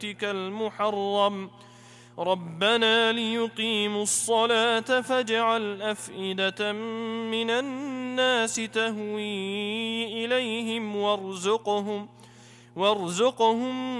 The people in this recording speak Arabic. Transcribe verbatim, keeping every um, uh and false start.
بيتك المحرم ربنا ليقيموا الصلاة فاجعل أفئدة من الناس تهوي إليهم وارزقهم وارزقهم